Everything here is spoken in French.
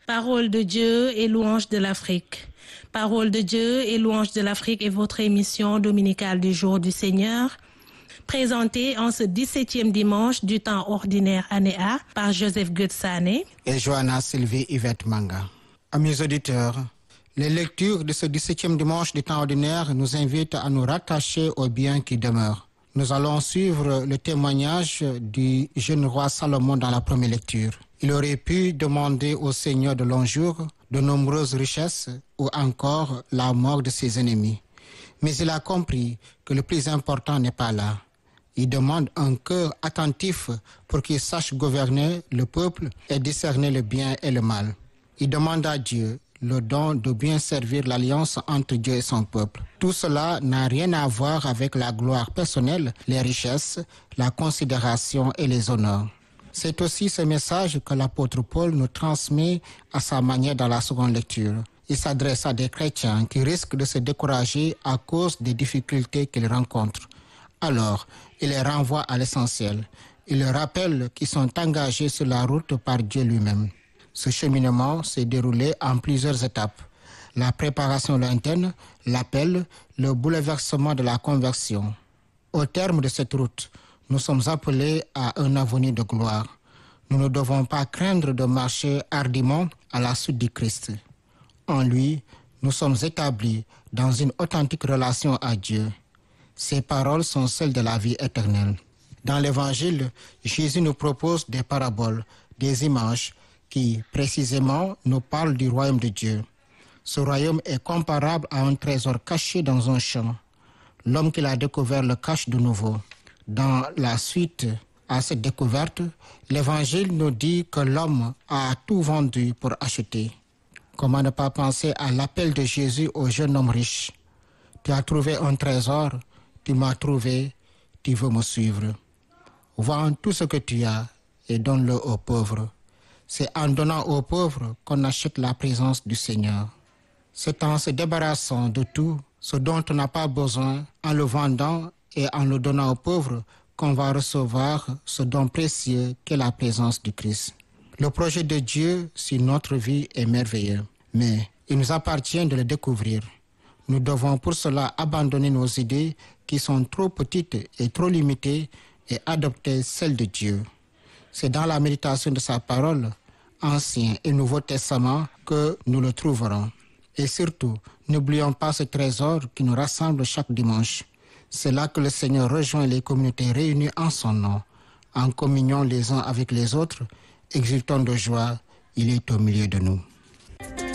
Parole de Dieu et louange de l'Afrique. Parole de Dieu et louange de l'Afrique est votre émission dominicale du jour du Seigneur, présentée en ce 17e dimanche du temps ordinaire année A par Joseph Goetsané et Johanna Sylvie Yvette Manga. Amis auditeurs, les lectures de ce 17e dimanche du temps ordinaire nous invitent à nous rattacher au bien qui demeure. Nous allons suivre le témoignage du jeune roi Salomon dans la première lecture. Il aurait pu demander au Seigneur de longs jours, de nombreuses richesses ou encore la mort de ses ennemis. Mais il a compris que le plus important n'est pas là. Il demande un cœur attentif pour qu'il sache gouverner le peuple et discerner le bien et le mal. Il demande à Dieu le don de bien servir l'alliance entre Dieu et son peuple. Tout cela n'a rien à voir avec la gloire personnelle, les richesses, la considération et les honneurs. C'est aussi ce message que l'apôtre Paul nous transmet à sa manière dans la seconde lecture. Il s'adresse à des chrétiens qui risquent de se décourager à cause des difficultés qu'ils rencontrent. Alors, il les renvoie à l'essentiel. Il leur rappelle qu'ils sont engagés sur la route par Dieu lui-même. Ce cheminement s'est déroulé en plusieurs étapes. La préparation lointaine, l'appel, le bouleversement de la conversion. Au terme de cette route, nous sommes appelés à un avenir de gloire. Nous ne devons pas craindre de marcher hardiment à la suite du Christ. En lui, nous sommes établis dans une authentique relation à Dieu. Ces paroles sont celles de la vie éternelle. Dans l'Évangile, Jésus nous propose des paraboles, des images qui, précisément, nous parlent du royaume de Dieu. Ce royaume est comparable à un trésor caché dans un champ. L'homme qui l'a découvert le cache de nouveau. Dans la suite à cette découverte, l'Évangile nous dit que l'homme a tout vendu pour acheter. Comment ne pas penser à l'appel de Jésus au jeune homme riche? Tu as trouvé un trésor, tu m'as trouvé, tu veux me suivre. Vends tout ce que tu as et donne-le aux pauvres. C'est en donnant aux pauvres qu'on achète la présence du Seigneur. C'est en se débarrassant de tout ce dont on n'a pas besoin, en le vendant et en le donnant aux pauvres, qu'on va recevoir ce don précieux qu'est la présence du Christ. Le projet de Dieu sur notre vie est merveilleux, mais il nous appartient de le découvrir. Nous devons pour cela abandonner nos idées qui sont trop petites et trop limitées et adopter celles de Dieu. C'est dans la méditation de sa parole, Ancien et Nouveau Testament, que nous le trouverons. Et surtout, n'oublions pas ce trésor qui nous rassemble chaque dimanche. C'est là que le Seigneur rejoint les communautés réunies en son nom, en communion les uns avec les autres, exultant de joie, il est au milieu de nous.